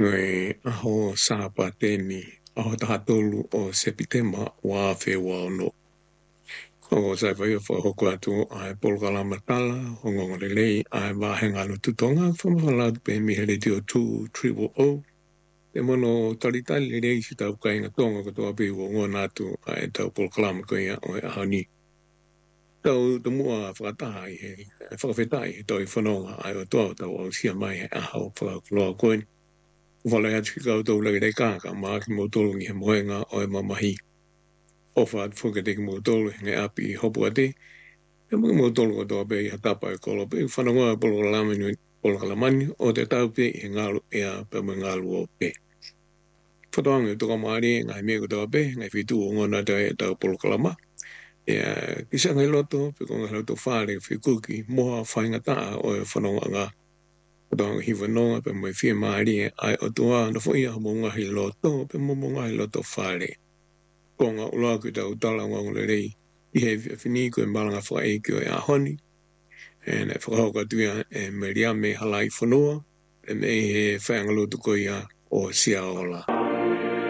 Noi aho sapateni aho tahatolu o sepitema wa fewa no. Ko sai vai fo hoko atu ai polkala matala hongo lei ai ba henga no tutonga fala pe mi hele dio 2 e mono talitali lei si tau kai nga tonga ko to ape wo ngona tu ai tau polkala ko ia o ahani. Tau to mua whakatai he whakawhetai tau I whanonga ai o toa tau o sia mai he aho whakakloa koini. Wala atu ki kau tau lagi rei kāka maa ki mo tolu he moenga o mamahi. Ofa atu whakate ki mo tolu ngai api hopu ate. E mga mo tolu ko toa pe I hatapa kolo pe whanonga polkalamani o te tau pe he ngalu ea pe mga ngalu o pe. Whatoanga toka maari ngai mea ko toa pe ngai whitu o ngona tau polkalama. Kisa ngai loto pe ko ngai loto whare whikuki moa whaingataa o whanonga ngā. Tong hi vanonga pe mai fia maari ai o toa na fo ia mo ngahi loto pe mo ngahi loto whare. Ko ngā ula ku tau tala ngā rei I he whini ko malanga wha eikio e ahoni. E nei whakahoka tuia e me ria me halai whanua e me he whaangalotu ko ia o sia ola.